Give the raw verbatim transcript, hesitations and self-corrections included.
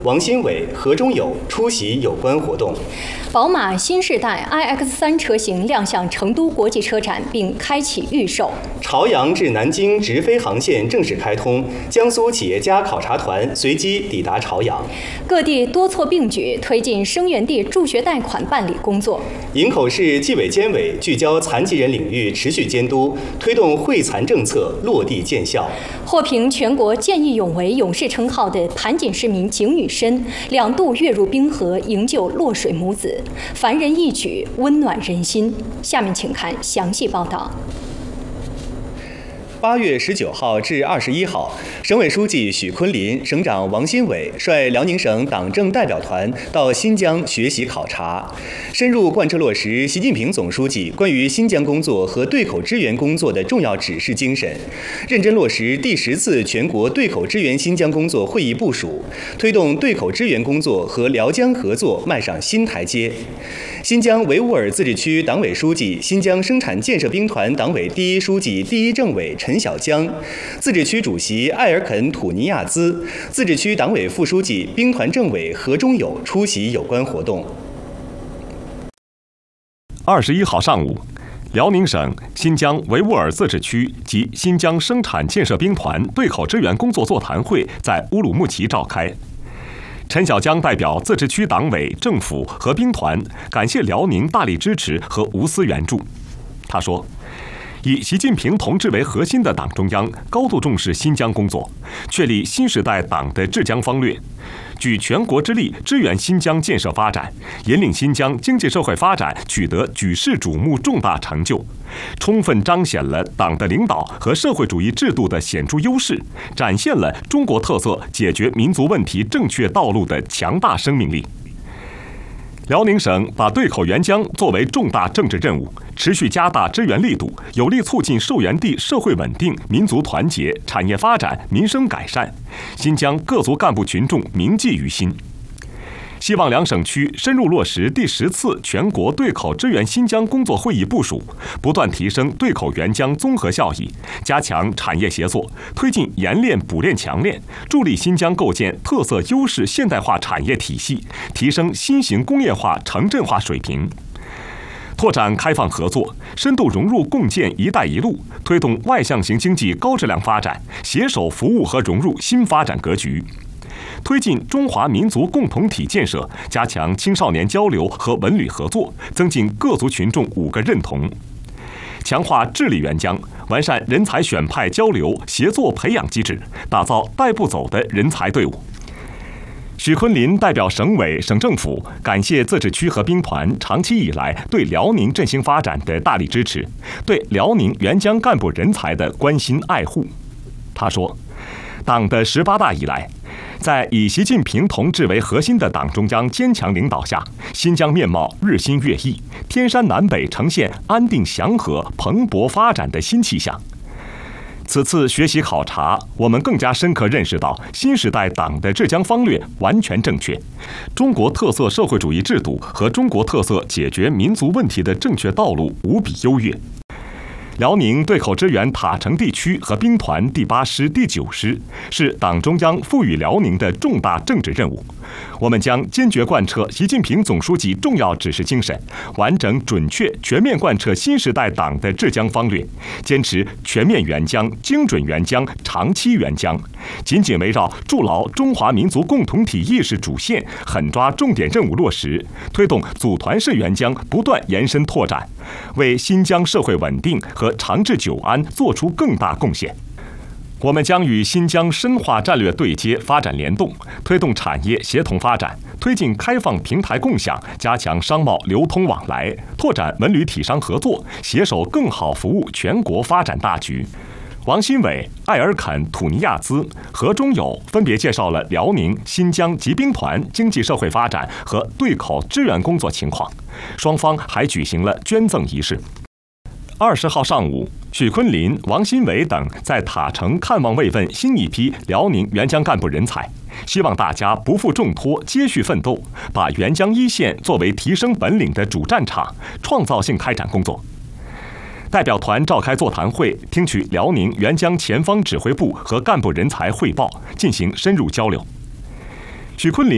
王新伟、何忠友出席有关活动。 宝马新世代 I X 三 车型亮相成都国际车展，并开启预售。 朝阳至南京直飞航线正式开通，江苏企业家考察团随机抵达朝阳。 各地多措并举，推进生源地助学贷款办理工作。 营口市纪委监委聚焦残疾人领域，持续监督，推动惠残政策落地见效。 获评全国见义勇为勇士称号的盘锦市民景宇深两度跃入冰河营救落水母子，凡人一举温暖人心。下面请看详细报道。 八月十九号至二十一号，省委书记许昆林、省长王新伟率辽宁省党政代表团到新疆学习考察，深入贯彻落实习近平总书记关于新疆工作和对口支援工作的重要指示精神，认真落实第十次全国对口支援新疆工作会议部署，推动对口支援工作和辽疆合作迈上新台阶。新疆维吾尔自治区党委书记、新疆生产建设兵团党委第一书记、第一政委陈小江，自治区主席艾尔肯·土尼亚兹，自治区党委副书记、兵团政委何忠友出席有关活动。 二十一号上午，辽宁省新疆维吾尔自治区及新疆生产建设兵团对口支援工作座谈会在乌鲁木齐召开。陈小江代表自治区党委、政府和兵团感谢辽宁大力支持和无私援助。他说，以习近平同志为核心的党中央高度重视新疆工作，确立新时代党的治疆方略，举全国之力支援新疆建设发展，引领新疆经济社会发展取得举世瞩目重大成就，充分彰显了党的领导和社会主义制度的显著优势，展现了中国特色解决民族问题正确道路的强大生命力。辽宁省把对口援疆作为重大政治任务，持续加大支援力度，有力促进受援地社会稳定、民族团结、产业发展、民生改善，新疆各族干部群众铭记于心。希望两省区深入落实第十次全国对口支援新疆工作会议部署，不断提升对口援疆综合效益，加强产业协作，推进研练补练强练，助力新疆构建特色优势现代化产业体系，提升新型工业化城镇化水平。拓展开放合作，深度融入共建“一带一路”，推动外向型经济高质量发展，携手服务和融入新发展格局。推进中华民族共同体建设，加强青少年交流和文旅合作，增进各族群众五个认同。强化治理援疆，完善人才选派交流协作培养机制，打造带不走的人才队伍。许昆林代表省委、省政府感谢自治区和兵团长期以来对辽宁振兴发展的大力支持，对辽宁援疆干部人才的关心爱护。他说，党的十八大以来，在以习近平同志为核心的党中央坚强领导下，新疆面貌日新月异，天山南北呈现安定祥和、蓬勃发展的新气象。此次学习考察，我们更加深刻认识到新时代党的治疆方略完全正确，中国特色社会主义制度和中国特色解决民族问题的正确道路无比优越。辽宁对口支援塔城地区和兵团第八师、第九师是党中央赋予辽宁的重大政治任务。我们将坚决贯彻习近平总书记重要指示精神，完整、准确、全面贯彻新时代党的治疆方略，坚持全面援疆、精准援疆、长期援疆，紧紧围绕筑牢中华民族共同体意识主线，狠抓重点任务落实，推动组团式援疆不断延伸拓展，为新疆社会稳定和长治久安做出更大贡献。我们将与新疆深化战略对接、发展联动，推动产业协同发展，推进开放平台共享，加强商贸流通往来，拓展文旅体商合作，携手更好服务全国发展大局。王新伟、艾尔肯·土尼亚兹、何忠友分别介绍了辽宁、新疆及兵团经济社会发展和对口支援工作情况，双方还举行了捐赠仪式。二十号上午，许昆林、王新伟等在塔城看望慰问新一批辽宁援疆干部人才，希望大家不负重托，接续奋斗，把援疆一线作为提升本领的主战场，创造性开展工作。代表团召开座谈会，听取辽宁援疆前方指挥部和干部人才汇报，进行深入交流。许昆林